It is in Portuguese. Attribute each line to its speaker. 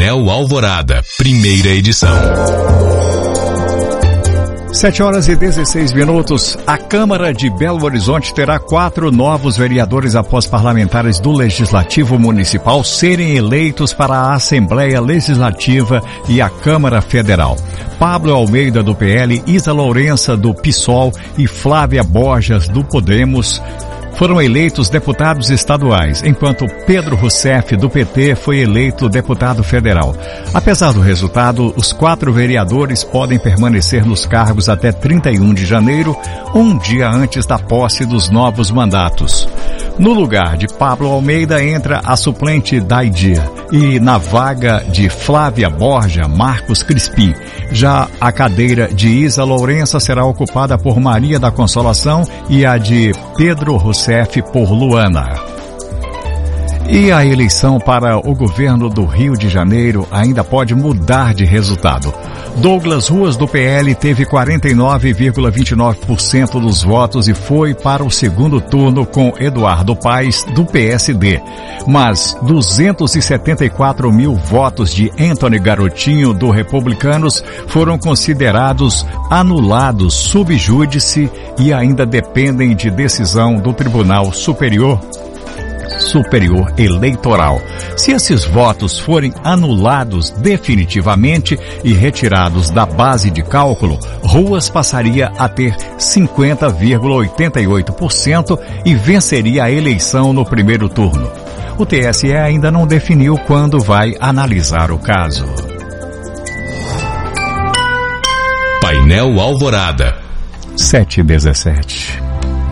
Speaker 1: Painel Alvorada, primeira edição.
Speaker 2: 7h16. A Câmara de Belo Horizonte terá 4 novos vereadores após parlamentares do Legislativo Municipal serem eleitos para a Assembleia Legislativa e a Câmara Federal. Pablo Almeida, do PL, Isa Lourença, do PSOL e Flávia Borges, do Podemos, foram eleitos deputados estaduais, enquanto Pedro Rousseff, do PT, foi eleito deputado federal. Apesar do resultado, os 4 vereadores podem permanecer nos cargos até 31 de janeiro, um dia antes da posse dos novos mandatos. No lugar de Pablo Almeida entra a suplente Daidia e na vaga de Flávia Borja, Marcos Crispim. Já a cadeira de Isa Lourença será ocupada por Maria da Consolação e a de Pedro Rousseff por Luana. E a eleição para o governo do Rio de Janeiro ainda pode mudar de resultado. Douglas Ruas, do PL, teve 49,29% dos votos e foi para o segundo turno com Eduardo Paes, do PSD. Mas 274 mil votos de Antony Garotinho, do Republicanos, foram considerados anulados sub júdice e ainda dependem de decisão do Tribunal Superior Eleitoral. Se esses votos forem anulados definitivamente e retirados da base de cálculo, Ruas passaria a ter 50,88% e venceria a eleição no primeiro turno. O TSE ainda não definiu quando vai analisar o caso.
Speaker 1: Painel Alvorada.
Speaker 2: 7h17.